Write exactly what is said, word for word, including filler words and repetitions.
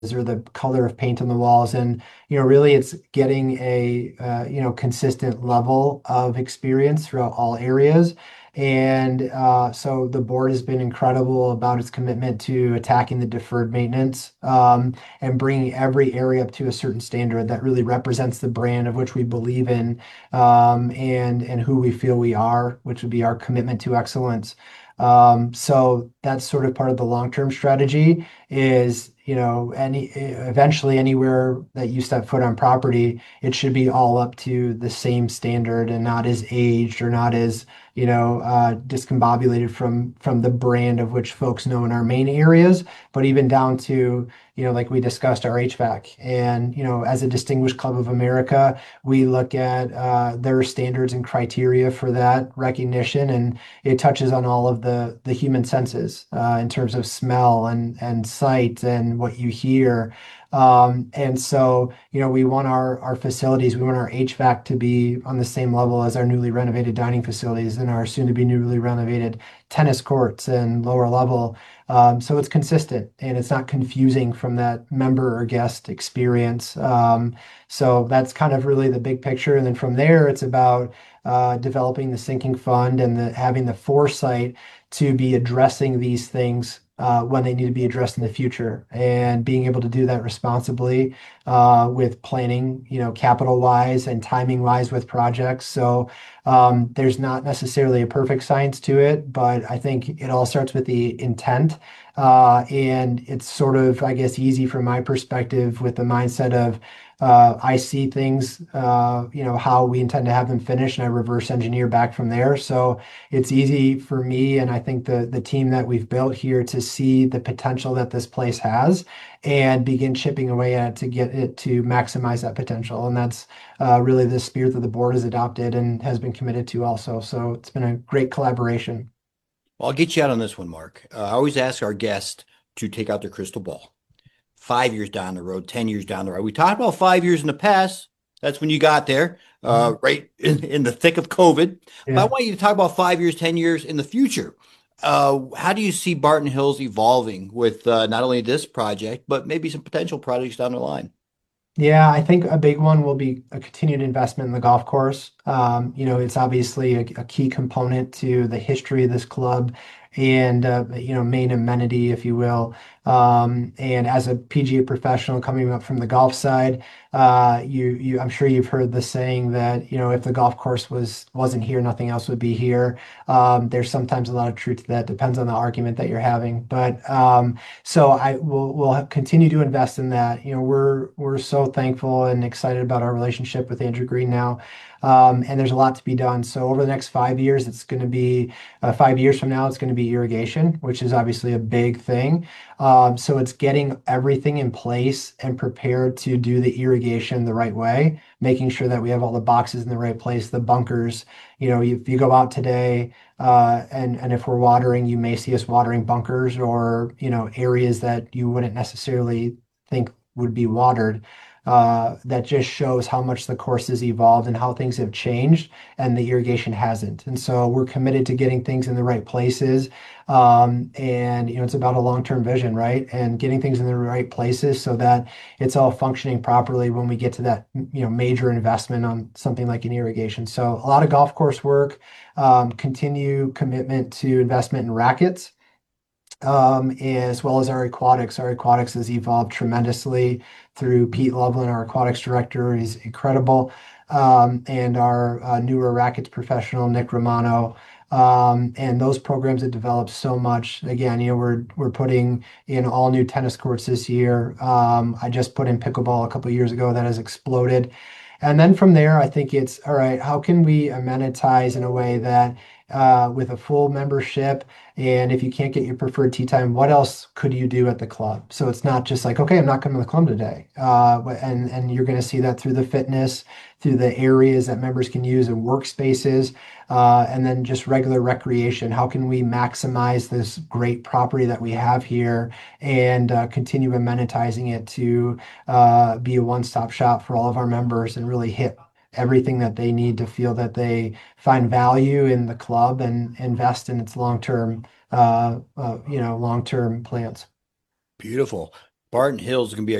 or the color of paint on the walls. And, you know, really it's getting a, uh, you know, consistent level of experience throughout all areas. And uh, so the board has been incredible about its commitment to attacking the deferred maintenance um, and bringing every area up to a certain standard that really represents the brand of which we believe in um, and and who we feel we are, which would be our commitment to excellence. Um, so that's sort of part of the long-term strategy is, you know, any eventually anywhere that you step foot on property, it should be all up to the same standard and not as aged or not as, you know, uh, discombobulated from from the brand of which folks know in our main areas, but even down to, you know, like we discussed, our H V A C. And, you know, as a Distinguished Club of America, we look at uh, their standards and criteria for that recognition, and it touches on all of the the human senses uh, in terms of smell and and sight and what you hear. Um, and so, you know, we want our our facilities, we want our H V A C to be on the same level as our newly renovated dining facilities and our soon to be newly renovated tennis courts and lower level. Um, so it's consistent and it's not confusing from that member or guest experience. Um, so that's kind of really the big picture. And then from there, it's about uh, developing the sinking fund and the, having the foresight to be addressing these things uh, when they need to be addressed in the future, and being able to do that responsibly uh, with planning, you know, capital wise and timing wise with projects. So um, there's not necessarily a perfect science to it, but I think it all starts with the intent. Uh, and it's sort of, I guess, easy from my perspective with the mindset of uh, I see things, uh, you know, how we intend to have them finished, and I reverse engineer back from there. So it's easy for me, and I think the the team that we've built here to see the potential that this place has and begin chipping away at it to get it to maximize that potential. And that's uh, really the spirit that the board has adopted and has been committed to also. So it's been a great collaboration. Well, I'll get you out on this one, Mark. Uh, I always ask our guests to take out their crystal ball. Five years down the road, ten years down the road. We talked about five years in the past. That's when you got there, uh, Mhm. right in, in the thick of COVID. But I Yeah. want you to talk about five years, ten years in the future. Uh, how do you see Barton Hills evolving with uh, not only this project, but maybe some potential projects down the line? Yeah, I think a big one will be a continued investment in the golf course. Um, you know, it's obviously a, a key component to the history of this club and, uh, you know, main amenity, if you will. Um, and as a P G A professional coming up from the golf side, uh, you, you, I'm sure you've heard the saying that, you know, if the golf course was wasn't here, nothing else would be here. Um, there's sometimes a lot of truth to that. Depends on the argument that you're having, but um, so I will will continue to invest in that. You know, we're we're so thankful and excited about our relationship with Andrew Green now. Um, and there's a lot to be done. So over the next five years, it's going to be uh, five years from now, it's going to be irrigation, which is obviously a big thing. Um, so it's getting everything in place and prepared to do the irrigation the right way, making sure that we have all the boxes in the right place, the bunkers. You know, if you go out today, uh, and and if we're watering, you may see us watering bunkers or, you know, areas that you wouldn't necessarily think would be watered. Uh, that just shows how much the course has evolved and how things have changed, and the irrigation hasn't. And so we're committed to getting things in the right places. Um, and you know, it's about a long-term vision, right? And getting things in the right places so that it's all functioning properly when we get to that, you know, major investment on something like an irrigation. So a lot of golf course work, um, continue commitment to investment in rackets, um, as well as our aquatics. Our aquatics has evolved tremendously through Pete Loveland, our aquatics director. He's incredible. Um, and our uh, newer rackets professional, Nick Romano. Um, and those programs have developed so much. Again, you know, we're we're putting in all new tennis courts this year. Um, I just put in pickleball a couple of years ago that has exploded. And then from there, I think it's all right, how can we amenitize in a way that uh, with a full membership, and if you can't get your preferred tea time, what else could you do at the club? So it's not just like, okay, I'm not coming to the club today. Uh, and and you're going to see that through the fitness, through the areas that members can use and workspaces, uh, and then just regular recreation. How can we maximize this great property that we have here and uh, continue amenitizing it to uh, be a one-stop shop for all of our members and really hit everything that they need to feel that they find value in the club and invest in its long-term uh, uh, you know, long-term plans. Beautiful. Barton Hills is going to be a